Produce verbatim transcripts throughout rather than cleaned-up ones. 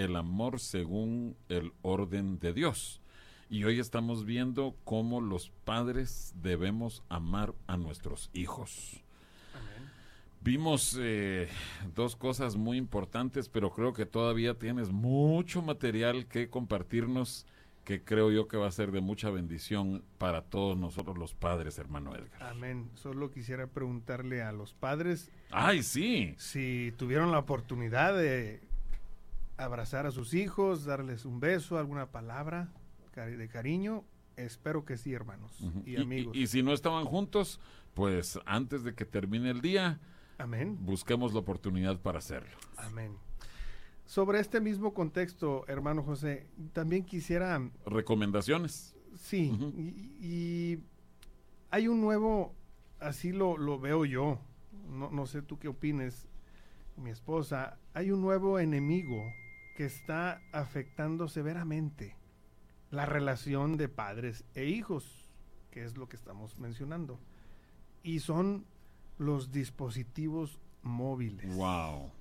el amor según el orden de Dios. Y hoy estamos viendo cómo los padres debemos amar a nuestros hijos. Amén. Vimos eh, dos cosas muy importantes, pero creo que todavía tienes mucho material que compartirnos, que creo yo que va a ser de mucha bendición para todos nosotros los padres, hermano Edgar. Amén. Solo quisiera preguntarle a los padres. ¡Ay, sí! Si tuvieron la oportunidad de abrazar a sus hijos, darles un beso, alguna palabra de cariño. Espero que sí, hermanos uh-huh. y, y amigos. Y, y si no estaban juntos, pues antes de que termine el día, amén, busquemos la oportunidad para hacerlo. Amén. Sobre este mismo contexto, hermano José, también quisiera... ¿Recomendaciones? Sí, uh-huh. y, y hay un nuevo, así lo, lo veo yo, no, no sé tú qué opines, mi esposa, hay un nuevo enemigo que está afectando severamente la relación de padres e hijos, que es lo que estamos mencionando, y son los dispositivos móviles. Wow.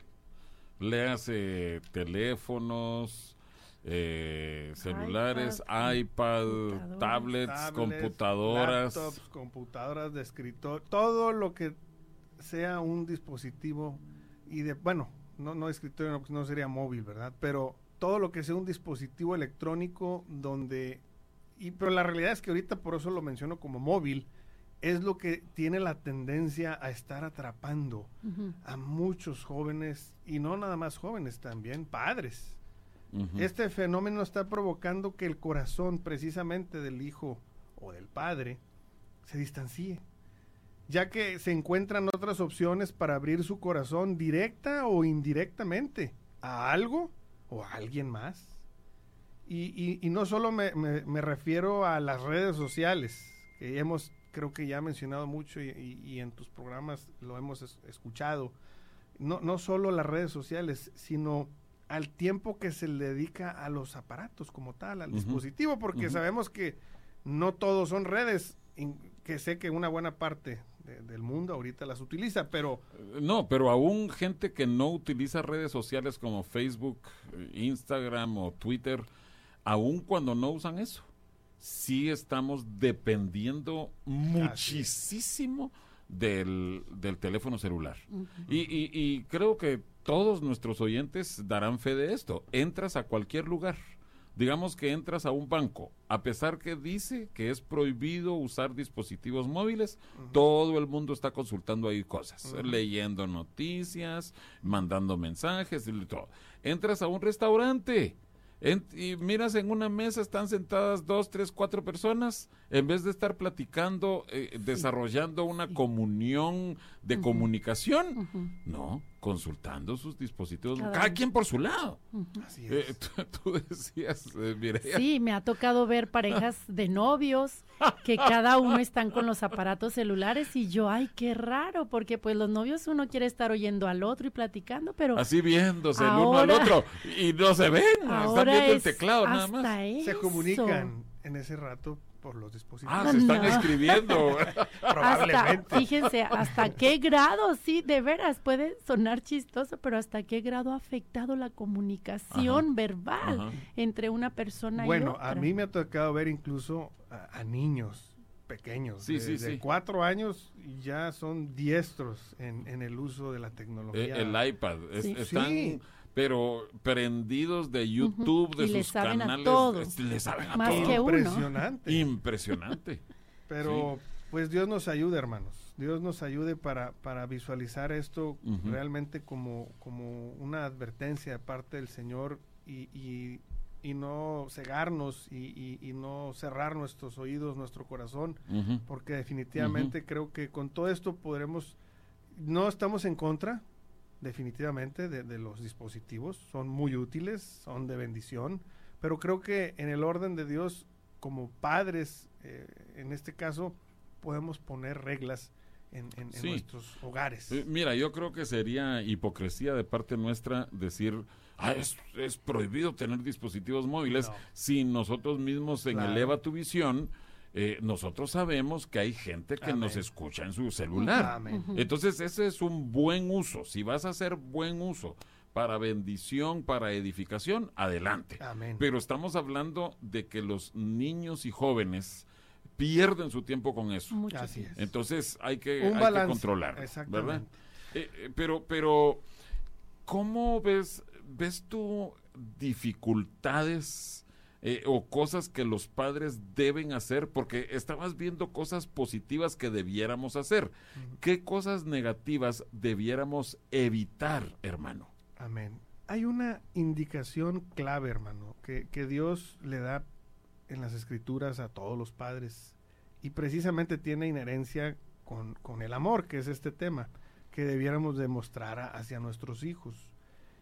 Léase teléfonos, eh, celulares, iPad, iPad tablets, tablets, computadoras, laptops, computadoras de escritorio, todo lo que sea un dispositivo y de, bueno, no, no escritorio, no, no sería móvil, ¿verdad? Pero todo lo que sea un dispositivo electrónico donde, y pero la realidad es que ahorita por eso lo menciono como móvil, es lo que tiene la tendencia a estar atrapando uh-huh. a muchos jóvenes, y no nada más jóvenes, también padres. Uh-huh. Este fenómeno está provocando que el corazón precisamente del hijo o del padre se distancie, ya que se encuentran otras opciones para abrir su corazón directa o indirectamente a algo o a alguien más. Y, y, y no solo me, me, me refiero a las redes sociales, que hemos, creo que ya he mencionado mucho y, y, y en tus programas lo hemos es, escuchado, no, no solo las redes sociales, sino al tiempo que se le dedica a los aparatos como tal, al uh-huh. dispositivo, porque uh-huh. sabemos que no todos son redes, que sé que una buena parte de, del mundo ahorita las utiliza, pero... No, pero aún gente que no utiliza redes sociales como Facebook, Instagram o Twitter, aún cuando no usan eso, sí estamos dependiendo muchísimo del, del teléfono celular. Uh-huh. Y, y, y creo que todos nuestros oyentes darán fe de esto. Entras a cualquier lugar. Digamos que entras a un banco, a pesar que dice que es prohibido usar dispositivos móviles, uh-huh. todo el mundo está consultando ahí cosas, uh-huh. leyendo noticias, mandando mensajes y todo. Entras a un restaurante en, y miras en una mesa están sentadas dos, tres, cuatro personas, en vez de estar platicando, eh, sí. desarrollando una sí. comunión de uh-huh. comunicación, uh-huh. no, consultando sus dispositivos, cada, cada quien por su lado. Uh-huh. Así es. Eh, tú, tú decías, eh, Mireya. Sí, me ha tocado ver parejas de novios que cada uno están con los aparatos celulares y yo, ay, qué raro, porque pues los novios uno quiere estar oyendo al otro y platicando, pero... Así viéndose ahora, el uno al otro y no se ven, están viendo el teclado nada más. Eso. Se comunican en ese rato por los dispositivos. Ah, se están no. escribiendo. Probablemente. Hasta, fíjense, hasta qué grado, sí, de veras, puede sonar chistoso, pero hasta qué grado ha afectado la comunicación ajá, verbal ajá. entre una persona bueno, y otra. Bueno, a mí me ha tocado ver incluso a, a niños pequeños, sí, de, sí, de sí. cuatro años y ya son diestros en, en el uso de la tecnología. El, el iPad, es, sí. están... Sí. pero prendidos de YouTube, uh-huh. de y sus le saben canales, a todos. le saben a más todos. que uno. Impresionante. Impresionante. Pero sí. pues Dios nos ayude, hermanos. Dios nos ayude para, para visualizar esto uh-huh. realmente como, como una advertencia de parte del Señor y, y, y no cegarnos y, y, y no cerrar nuestros oídos, nuestro corazón, uh-huh. porque definitivamente uh-huh. creo que con todo esto podremos, no estamos en contra, definitivamente, de, de los dispositivos, son muy útiles, son de bendición, pero creo que en el orden de Dios, como padres, eh, en este caso, podemos poner reglas en, en, sí. en nuestros hogares. Eh, mira, yo creo que sería hipocresía de parte nuestra decir, ah, es, es prohibido tener dispositivos móviles, no. si nosotros mismos en claro. Eleva tu Visión, Eh, nosotros sabemos que hay gente que Amén. Nos escucha en su celular. Amén. Entonces ese es un buen uso. Si vas a hacer buen uso para bendición, para edificación, adelante. Amén. Pero estamos hablando de que los niños y jóvenes pierden su tiempo con eso. Mucho Así tiempo. es. Entonces hay que, Un hay que balance, controlar, exactamente. ¿verdad? Eh, eh, pero, pero, ¿cómo ves, ves tú dificultades eh, o cosas que los padres deben hacer? Porque estabas viendo cosas positivas que debiéramos hacer. Ujú. ¿Qué cosas negativas debiéramos evitar, hermano? Amén. Hay una indicación clave, hermano, que, que Dios le da en las Escrituras a todos los padres y precisamente tiene inherencia con, con el amor, que es este tema que debiéramos demostrar a- hacia nuestros hijos.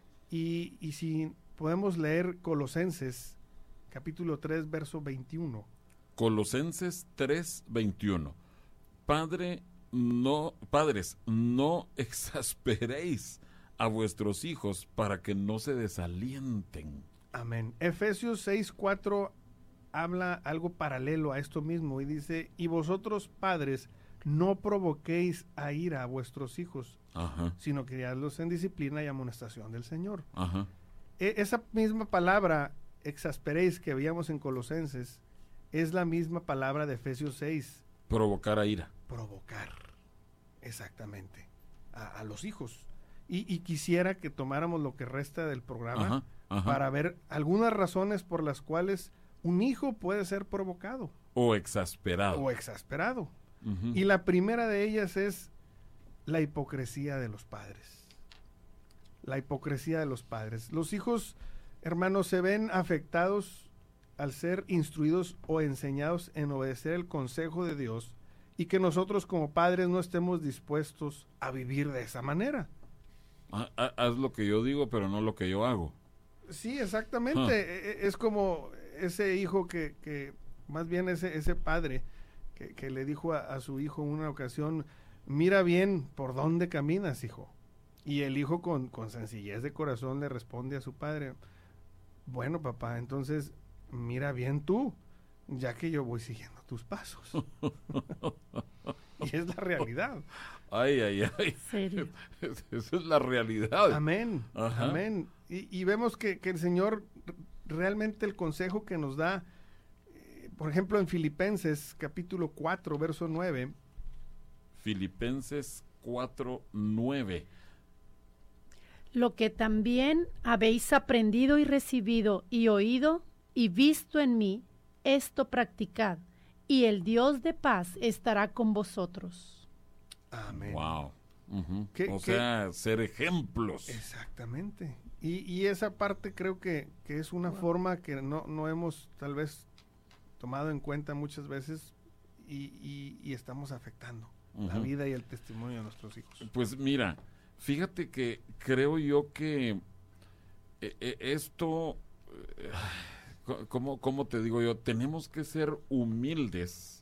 Y, y si podemos leer Colosenses, capítulo tres, verso veintiuno. Colosenses tres veintiuno. Padre, no, padres, no exasperéis a vuestros hijos para que no se desalienten. Amén. Efesios seis, cuatro habla algo paralelo a esto mismo y dice, y vosotros padres no provoquéis a ira a vuestros hijos, Ajá, sino criadlos en disciplina y amonestación del Señor. ajá. E- esa misma palabra, exasperéis, que veíamos en Colosenses, es la misma palabra de Efesios seis, Provocar a ira. provocar, exactamente, a, a los hijos. Y, y quisiera que tomáramos lo que resta del programa Ajá, ajá. para ver algunas razones por las cuales un hijo puede ser provocado O exasperado. o exasperado. Ujú. Y la primera de ellas es la hipocresía de los padres. La hipocresía de los padres. Los hijos, hermanos, se ven afectados al ser instruidos o enseñados en obedecer el consejo de Dios y que nosotros como padres no estemos dispuestos a vivir de esa manera. Ha- ha- Haz lo que yo digo, pero no lo que yo hago. Sí, exactamente. Ah. E- e- Es como ese hijo que, que más bien ese, ese padre que, que le dijo a, a su hijo en una ocasión, mira bien por dónde caminas, hijo. Y el hijo con, con sencillez de corazón le responde a su padre, bueno, papá, entonces mira bien tú, ya que yo voy siguiendo tus pasos. Y es la realidad. Ay, ay, ay. Serio. Esa es la realidad. Amén. Ajá. Amén. Y, y vemos que, que el Señor r- realmente el consejo que nos da, eh, por ejemplo, en Filipenses capítulo cuatro, verso nueve, Filipenses cuatro nueve. Lo que también habéis aprendido y recibido y oído y visto en mí, esto practicad, y el Dios de paz estará con vosotros. amén. Wow. Ujú. ¿Qué- o qué? sea, ser ejemplos. Exactamente. Y, y esa parte creo que, que es una forma que no, no hemos tal vez tomado en cuenta muchas veces y, y- y estamos afectando la Ujú. vida y el testimonio de nuestros hijos. Pues mira, fíjate que creo yo que eh, eh, esto, eh, co- ¿cómo, cómo te digo yo? Tenemos que ser humildes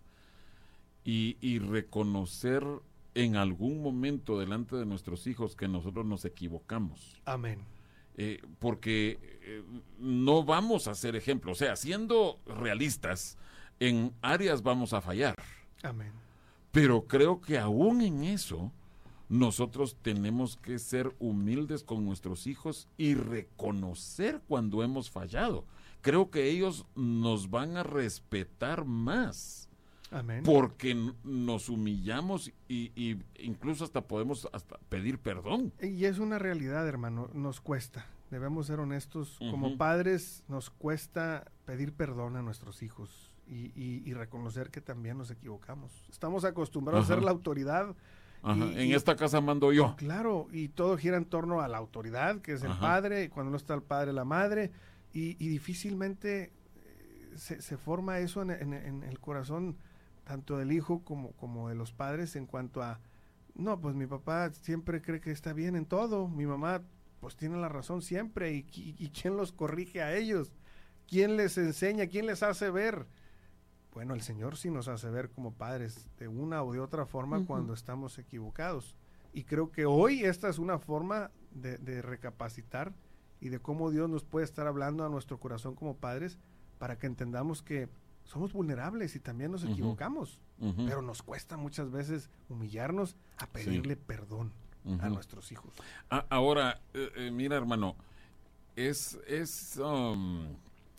y, y reconocer en algún momento delante de nuestros hijos que nosotros nos equivocamos. Amén. Eh, porque eh, no vamos a ser ejemplo. O sea, siendo realistas, en áreas vamos a fallar. Amén. Pero creo que aún en eso, nosotros tenemos que ser humildes con nuestros hijos y reconocer cuando hemos fallado. Creo que ellos nos van a respetar más Amén. porque n- nos humillamos y, y incluso hasta podemos hasta pedir perdón. Y es una realidad, hermano, nos cuesta, debemos ser honestos, como Ujú. padres nos cuesta pedir perdón a nuestros hijos y, y- y reconocer que también nos equivocamos. Estamos acostumbrados Ajá. a ser la autoridad, Ajá, Y- en y- esta casa mando yo. claro, y todo gira en torno a la autoridad, que es el Ajá. padre, y cuando no está el padre, la madre, y, y difícilmente eh, se, se forma eso en, en- en el corazón tanto del hijo como, como de los padres en cuanto a, no, pues mi papá siempre cree que está bien en todo, mi mamá pues tiene la razón siempre, y, y, y ¿quién los corrige a ellos? ¿Quién les enseña? ¿Quién les hace ver? Bueno, el Señor sí nos hace ver como padres de una o de otra forma Ujú. cuando estamos equivocados. Y creo que hoy esta es una forma de, de recapacitar y de cómo Dios nos puede estar hablando a nuestro corazón como padres para que entendamos que somos vulnerables y también nos Ujú. equivocamos. Ujú, Pero nos cuesta muchas veces humillarnos a pedirle perdón. uh-huh. a nuestros hijos. Ah, ahora, eh, eh, mira, hermano, es, es um,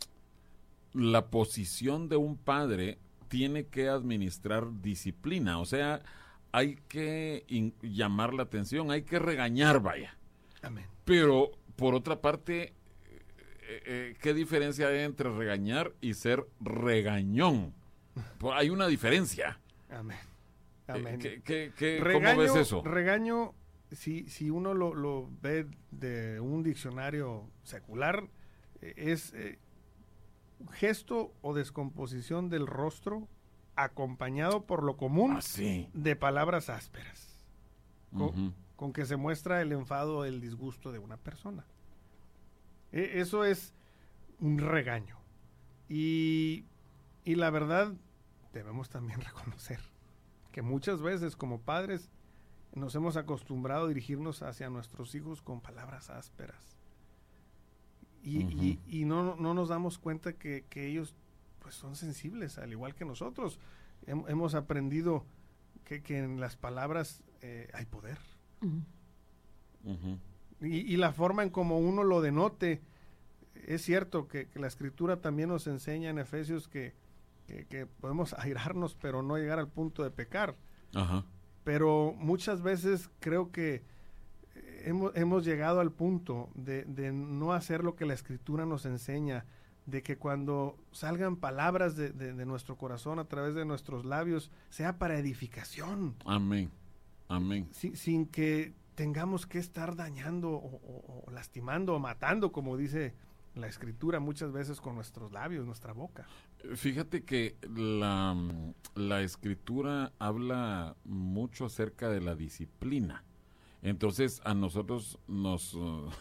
la posición de un padre tiene que administrar disciplina, o sea, hay que in- llamar la atención, hay que regañar, vaya. Amén. Pero, por otra parte, eh, eh, ¿qué diferencia hay entre regañar y ser regañón? Pues hay una diferencia. Amén. Amén. Eh, ¿qué, qué, qué, regaño, ¿Cómo ves eso? Regaño, si, si uno lo, lo ve de un diccionario secular, eh, es eh, gesto o descomposición del rostro acompañado por lo común Ah, sí. de palabras ásperas, con, Uh-huh. con que se muestra el enfado o el disgusto de una persona. E- eso es un regaño. Y, y la verdad, debemos también reconocer que muchas veces como padres nos hemos acostumbrado a dirigirnos hacia nuestros hijos con palabras ásperas. Y, Uh-huh. y, y no, no nos damos cuenta que, que ellos pues son sensibles, al igual que nosotros. Hem- hemos aprendido que, que en las palabras eh, hay poder. Uh-huh. Uh-huh. Y, y la forma en como uno lo denote, es cierto que, que la escritura también nos enseña en Efesios que, que, que podemos airarnos, pero no llegar al punto de pecar. Ajá. Pero muchas veces creo que eh, hemos, hemos llegado al punto de, de no hacer lo que la escritura nos enseña, de que cuando salgan palabras de, de, de nuestro corazón a través de nuestros labios, sea para edificación. Amén. Amén. Si, sin que tengamos que estar dañando o, o, o lastimando o matando, como dice la escritura muchas veces con nuestros labios, nuestra boca. Fíjate que la, la escritura habla mucho acerca de la disciplina. Entonces a nosotros nos, uh,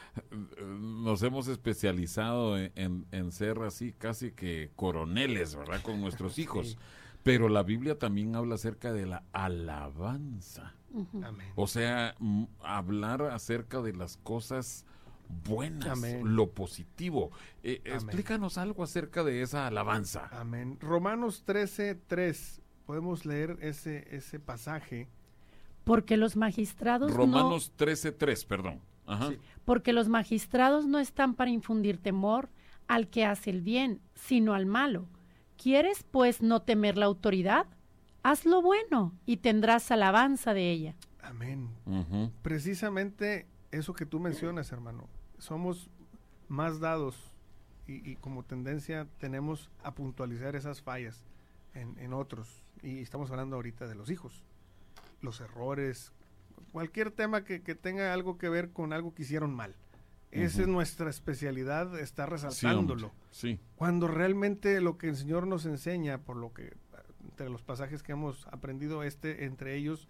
nos hemos especializado en, en, en ser así casi que coroneles, ¿verdad? Con nuestros hijos. Sí. Pero la Biblia también habla acerca de la alabanza. Uh-huh. Amén. O sea, m- hablar acerca de las cosas buenas, Amén. lo positivo. Eh, Amén. explícanos algo acerca de esa alabanza. Amén. Romanos trece, tres. Podemos leer ese, ese pasaje. Porque los magistrados Romanos trece, tres, perdón. Ajá. Sí. no, porque los magistrados no están para infundir temor al que hace el bien, sino al malo. ¿Quieres, pues, no temer la autoridad? Haz lo bueno y tendrás alabanza de ella. Amén. Ujú. Precisamente eso que tú mencionas, hermano. Somos más dados y, y como tendencia tenemos a puntualizar esas fallas en, en otros. Y estamos hablando ahorita de los hijos. Los errores, cualquier tema que, que tenga algo que ver con algo que hicieron mal. Esa Ujú. es nuestra especialidad, estar Sí, resaltándolo. hombre. Sí. Cuando realmente lo que el Señor nos enseña, por lo que entre los pasajes que hemos aprendido, este entre ellos,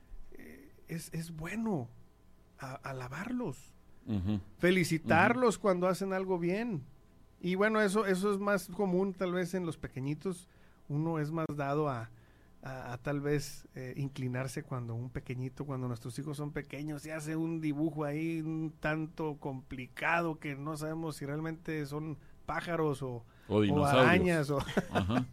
eh, es, es bueno a- alabarlos, Ujú. felicitarlos cuando hacen algo bien. Y bueno, eso, eso es más común tal vez en los pequeñitos. Uno es más dado a, a, a tal vez eh, inclinarse cuando un pequeñito, cuando nuestros hijos son pequeños, y hace un dibujo ahí un tanto complicado que no sabemos si realmente son pájaros o, O o dinosaurios. arañas. O Ajá.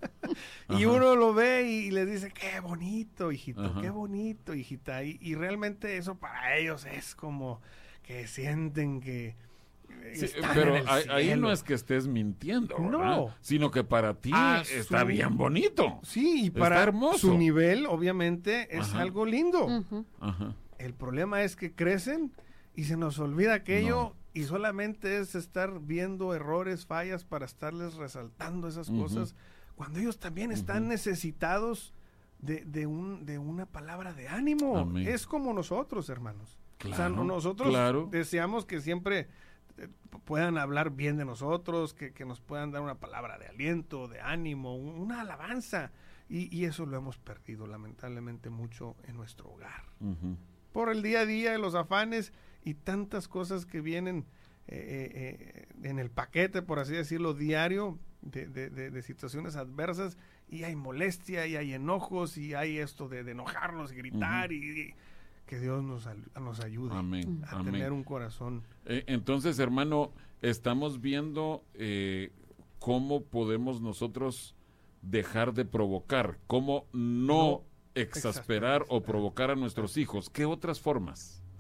y Ajá. uno lo ve y le dice, qué bonito, hijito, Ajá. qué bonito, hijita. Y, y realmente eso para ellos es como que sienten que eh, Sí, están pero en el ahí, ahí cielo. no es que estés mintiendo, ¿verdad? No. Sino que para ti A está su- bien bonito. Sí, y Está para hermoso. su nivel, obviamente, es Ajá. algo lindo. Ujú. Ajá. El problema es que crecen y se nos olvida aquello No. y solamente es estar viendo errores, fallas para estarles resaltando esas Ujú. cosas, cuando ellos también están Ujú. necesitados de, de, un, de una palabra de ánimo. Amén. Es como nosotros, hermanos. o sea, Claro, no- nosotros claro. deseamos que siempre eh, p- puedan hablar bien de nosotros, que, que nos puedan dar una palabra de aliento, de ánimo, un- una alabanza. Y, y eso lo hemos perdido lamentablemente mucho en nuestro hogar. Ujú. Por el día a día, los afanes y tantas cosas que vienen eh, eh, eh, en el paquete, por así decirlo, diario, de, de- de- de situaciones adversas, y hay molestia, y hay enojos, y hay esto de, de enojarnos y gritar, Ujú. y, y que Dios nos, al- nos ayude Amén. a Amén. tener un corazón. Eh, entonces, hermano, estamos viendo eh, cómo podemos nosotros dejar de provocar, cómo no, No exasperar exasperar, o ah. provocar a nuestros hijos. ¿Qué otras formas?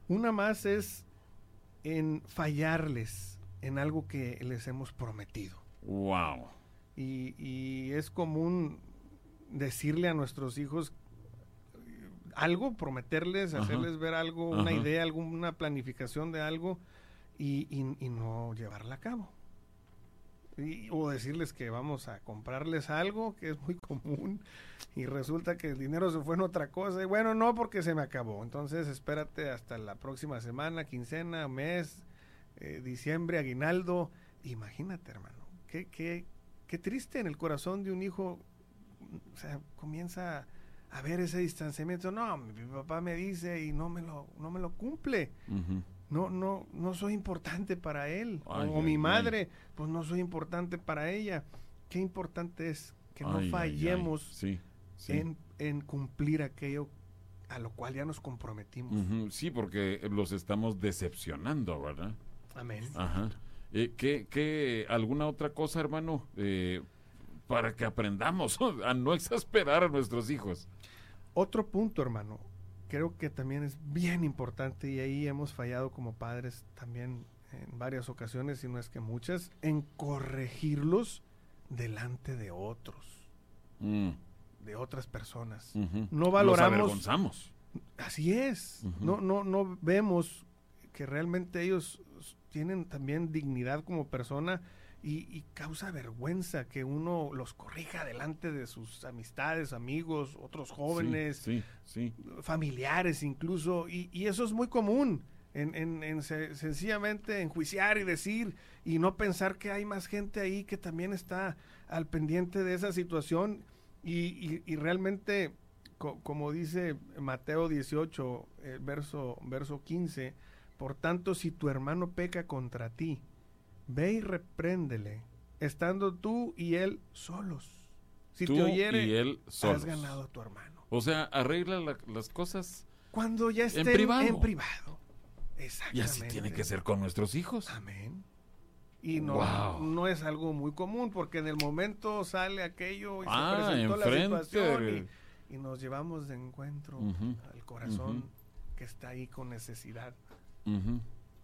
Una más es en fallarles en algo que les hemos prometido. Wow. Y, y es común decirle a nuestros hijos algo, prometerles, Ajá. hacerles ver algo, una Ajá. idea, alguna planificación de algo y, y, y no llevarla a cabo. Y, o decirles que vamos a comprarles algo, que es muy común, y resulta que el dinero se fue en otra cosa. Y bueno, no, porque se me acabó. Entonces espérate hasta la próxima semana, quincena, mes, eh, diciembre, aguinaldo. Imagínate, hermano, qué, qué, qué triste en el corazón de un hijo. O sea, comienza a ver ese distanciamiento. No, mi papá me dice y no me lo, no me lo cumple. Uh-huh. No, no, no soy importante para él. Ay, o ay, mi madre, ay. pues no soy importante para ella. Qué importante es que no Ay, ay, fallemos ay. Sí, sí. En, en cumplir aquello a lo cual ya nos comprometimos. Uh-huh. Sí, porque los estamos decepcionando, ¿verdad? Amén. Ajá. Eh, ¿qué, qué, ¿Alguna otra cosa, hermano? Eh, para que aprendamos a no exasperar a nuestros hijos. Otro punto, hermano, creo que también es bien importante y ahí hemos fallado como padres también en varias ocasiones, y no es que muchas, en corregirlos delante de otros, Mm. de otras personas. Uh-huh. No valoramos. Los avergonzamos. Así es. Uh-huh. No, no, no vemos que realmente ellos tienen también dignidad como persona y, y causa vergüenza que uno los corrija delante de sus amistades, amigos, otros jóvenes, Sí, sí, sí. familiares incluso, y, y eso es muy común. En, en, en se, sencillamente enjuiciar y decir y no pensar que hay más gente ahí que también está al pendiente de esa situación y, y, y realmente co, como dice Mateo dieciocho, eh, verso, verso quince, por tanto si tu hermano peca contra ti, ve y repréndele, estando tú y él solos. Si Tú te oyere, y él solos. has ganado a tu hermano. O sea, arregla la, las cosas Cuando ya estén en privado. En privado. Exactamente. Y así tiene que ser con nuestros hijos. Amén. Y no, Wow. no es algo muy común, porque en el momento sale aquello y Ah, se presentó la enfrente. situación y, y nos llevamos de encuentro Uh-huh. al corazón Uh-huh. que está ahí con necesidad. Uh-huh.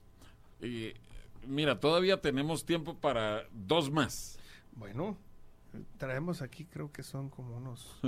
Y, mira, todavía tenemos tiempo para dos más. Bueno, traemos aquí, creo que son como unos...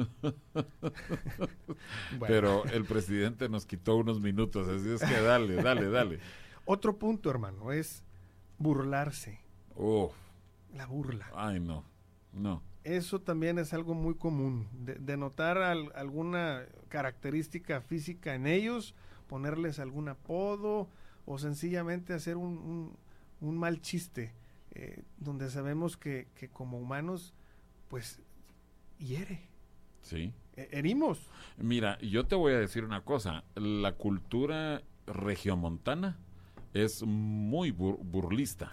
Bueno. Pero el presidente nos quitó unos minutos, así es que dale, dale, dale. Otro punto, hermano, es burlarse. Oh, La burla. ay, no, no. Eso también es algo muy común, de, de notar al, alguna característica física en ellos, ponerles algún apodo o sencillamente hacer un, un, un mal chiste, eh, donde sabemos que, que como humanos, pues, hiere, Sí. eh, herimos. Mira, yo te voy a decir una cosa, la cultura regiomontana es muy bur- burlista.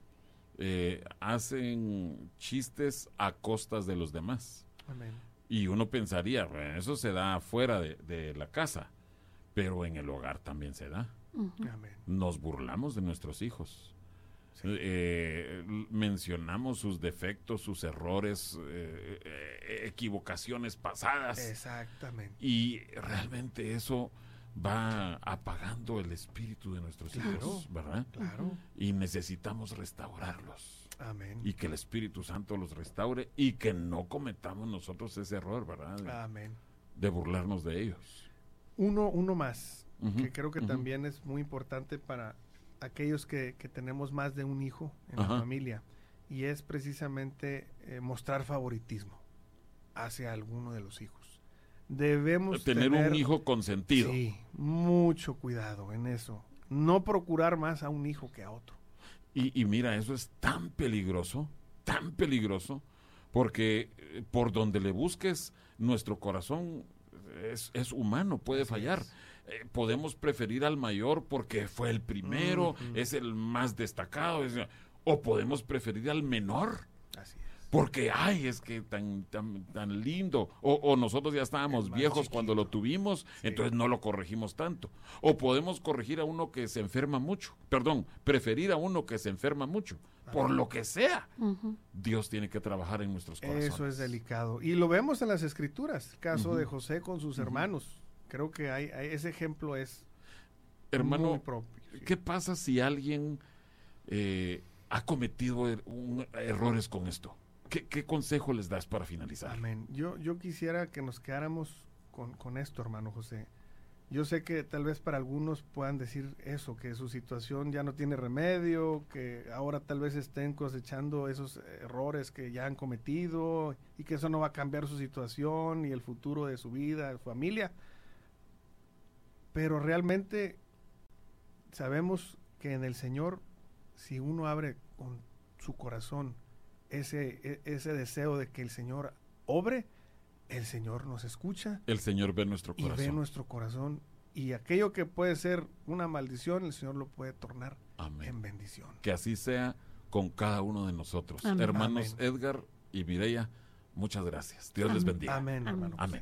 Eh, hacen chistes a costas de los demás. Amén. Y uno pensaría, bueno, eso se da afuera de, de la casa, pero en el hogar también se da. Ujú. Amén. Nos burlamos de nuestros hijos. Sí. Eh, l- mencionamos sus defectos, sus errores, eh, eh, equivocaciones pasadas. Exactamente. Y realmente eso va apagando el espíritu de nuestros Claro. hijos, ¿verdad? Claro. Y necesitamos restaurarlos. Amén. Y que el Espíritu Santo los restaure y que no cometamos nosotros ese error, ¿verdad? De, Amén. de burlarnos de ellos. Uno, uno más, Ujú, que creo que ujú. también es muy importante para aquellos que, que tenemos más de un hijo en Ajá. la familia, y es precisamente eh, mostrar favoritismo hacia alguno de los hijos. Debemos Tener, un hijo consentido. Sí, mucho cuidado en eso. No procurar más a un hijo que a otro. Y, y mira, eso es tan peligroso, tan peligroso, porque eh, por donde le busques, nuestro corazón es, es humano, puede Así fallar. es. Eh, podemos preferir al mayor porque fue el primero, Ujú. es el más destacado, es- o podemos preferir al menor. Así es. Porque, ay, es que tan tan, tan lindo. O, o nosotros ya estábamos El más viejos chiquito. cuando lo tuvimos, Sí. entonces no lo corregimos tanto. O podemos corregir a uno que se enferma mucho. Perdón, preferir a uno que se enferma mucho. Por lo que sea. Ujú. Dios tiene que trabajar en nuestros corazones. Eso es delicado. Y lo vemos en las escrituras. El caso Ujú. de José con sus Ujú. hermanos. Creo que hay, hay- ese ejemplo es Hermano, muy propio, sí. ¿qué pasa si alguien eh, ha cometido er- un- errores con esto? ¿Qué, ¿Qué consejo les das para finalizar? Amén. Yo, yo quisiera que nos quedáramos con, con esto, hermano José. Yo sé que tal vez para algunos puedan decir eso, que su situación ya no tiene remedio, que ahora tal vez estén cosechando esos errores que ya han cometido y que eso no va a cambiar su situación y el futuro de su vida, de su familia. Pero realmente sabemos que en el Señor, si uno abre con su corazón ese, e- ese deseo de que el Señor obre, el Señor nos escucha El Señor ve nuestro y corazón. ve nuestro corazón, y aquello que puede ser una maldición, el Señor lo puede tornar Amén. en bendición. Que así sea con cada uno de nosotros. Amén. Hermanos Amén. Edgar y Mireya, muchas gracias. Dios les Amén. bendiga. Amén, Amén. hermano. Amén.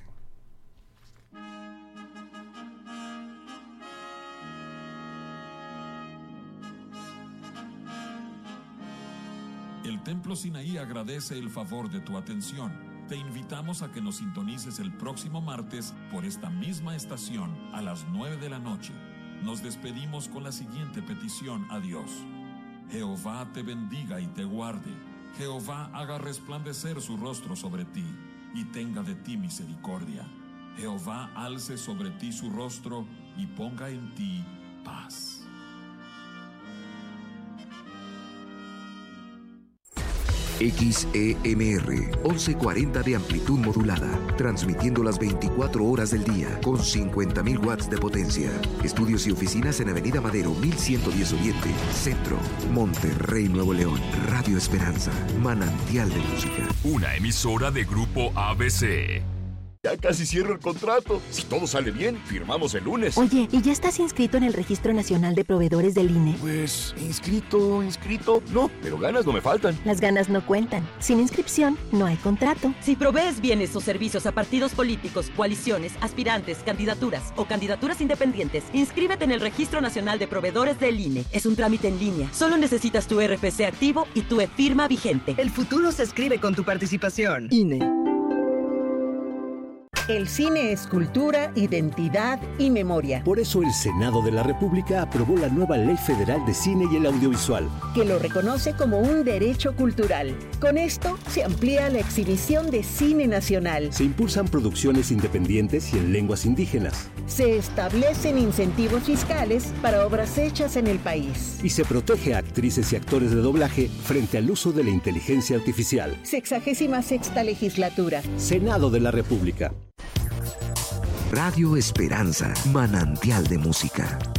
El Templo Sinaí agradece el favor de tu atención. Te invitamos a que nos sintonices el próximo martes por esta misma estación a las nueve de la noche. Nos despedimos con la siguiente petición a Dios. Jehová te bendiga y te guarde. Jehová haga resplandecer su rostro sobre ti y tenga de ti misericordia. Jehová alce sobre ti su rostro y ponga en ti paz. X E M R, once cuarenta de amplitud modulada, transmitiendo las veinticuatro horas del día con cincuenta mil watts de potencia. Estudios y oficinas en Avenida Madero mil ciento diez Oriente, Centro, Monterrey, Nuevo León. Radio Esperanza, manantial de música. Una emisora de Grupo A B C. Ya casi cierro el contrato. Si todo sale bien, firmamos el lunes. Oye, ¿y ya estás inscrito en el Registro Nacional de Proveedores del I N E? Pues, inscrito, inscrito. No, pero ganas no me faltan. Las ganas no cuentan. Sin inscripción, no hay contrato. Si provees bienes o servicios a partidos políticos, coaliciones, aspirantes, candidaturas o candidaturas independientes, inscríbete en el Registro Nacional de Proveedores del I N E. Es un trámite en línea. Solo necesitas tu R F C activo y tu e-firma vigente. El futuro se escribe con tu participación. I N E. El cine es cultura, identidad y memoria. Por eso el Senado de la República aprobó la nueva Ley Federal de Cine y el Audiovisual, que lo reconoce como un derecho cultural. Con esto se amplía la exhibición de cine nacional. Se impulsan producciones independientes y en lenguas indígenas. Se establecen incentivos fiscales para obras hechas en el país. Y se protege a actrices y actores de doblaje frente al uso de la inteligencia artificial. Sexagésima sexta legislatura. Senado de la República. Radio Esperanza, manantial de música.